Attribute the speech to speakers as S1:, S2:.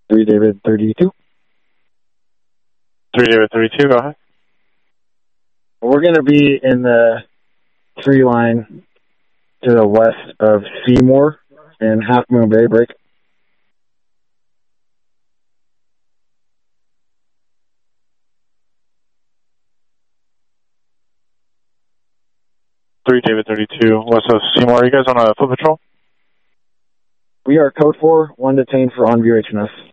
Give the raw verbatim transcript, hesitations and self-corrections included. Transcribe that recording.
S1: three David thirty-two.
S2: three David thirty-two, go ahead.
S1: We're going to be in the tree line to the west of Seymour and Half Moon Bay Break.
S2: three David thirty-two, west of Seymour. Are you guys on a foot patrol?
S1: We are code four, one detained for on-view H M S.